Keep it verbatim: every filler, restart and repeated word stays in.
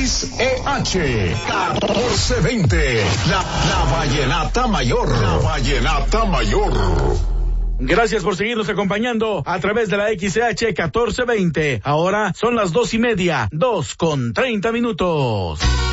X E H catorce veinte, la, la Vallenata Mayor, la Vallenata Mayor. Gracias por seguirnos acompañando a través de la X E H catorce veinte. Ahora son las dos y media, dos con treinta minutos.